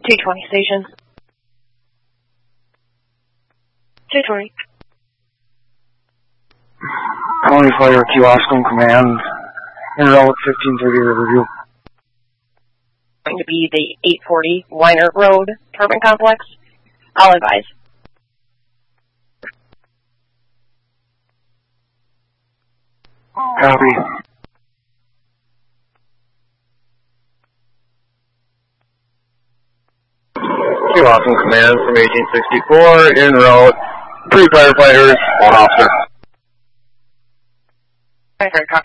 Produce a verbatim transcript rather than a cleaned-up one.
two twenty station. two twenty. County Fire Kewaskum Command, in route fifteen thirty Riverview. Going to be the eight forty Weiner Road apartment complex. I'll advise. Copy. Kewaskum Command from eighteen sixty-four, en route, three firefighters, one officer. Firefighter,